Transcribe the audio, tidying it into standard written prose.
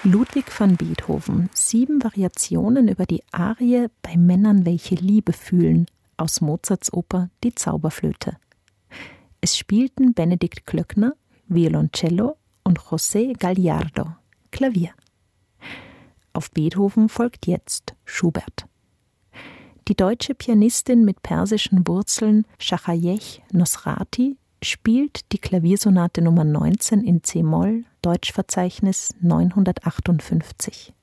Ludwig van Beethoven, 7 Variationen über die Arie »Bei Männern, welche Liebe fühlen« aus Mozarts Oper »Die Zauberflöte«. Es spielten Benedikt Klöckner, Violoncello und José Gallardo, Klavier. Auf Beethoven folgt jetzt Schubert. Die deutsche Pianistin mit persischen Wurzeln Shahayeh Nosrati spielt die Klaviersonate Nummer 19 in c-Moll, Deutschverzeichnis 958.